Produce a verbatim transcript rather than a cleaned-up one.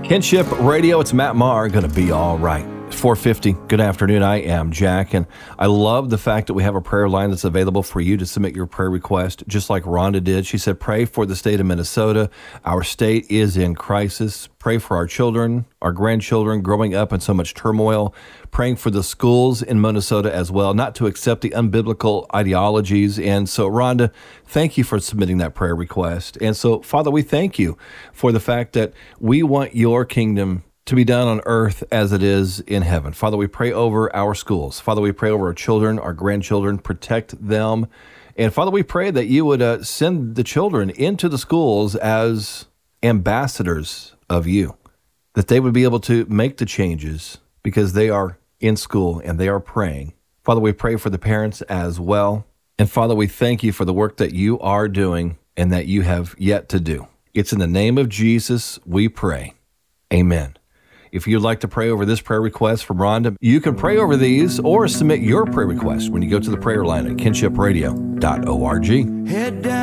Kinship Radio, it's Matt Maher, going to be all right. four fifty, good afternoon, I am Jack, and I love the fact that we have a prayer line that's available for you to submit your prayer request, just like Rhonda did. She said, pray for the state of Minnesota. Our state is in crisis. Pray for our children, our grandchildren growing up in so much turmoil. Praying for the schools in Minnesota as well, not to accept the unbiblical ideologies. And so, Rhonda, thank you for submitting that prayer request. And so, Father, we thank you for the fact that we want your kingdom to be done on earth as it is in heaven. Father, we pray over our schools. Father, we pray over our children, our grandchildren, protect them. And Father, we pray that you would uh, send the children into the schools as ambassadors of you, that they would be able to make the changes because they are in school and they are praying. Father, we pray for the parents as well. And Father, we thank you for the work that you are doing and that you have yet to do. It's in the name of Jesus we pray. Amen. If you'd like to pray over this prayer request from Rhonda, you can pray over these or submit your prayer request when you go to the prayer line at kinship radio dot org. Head down.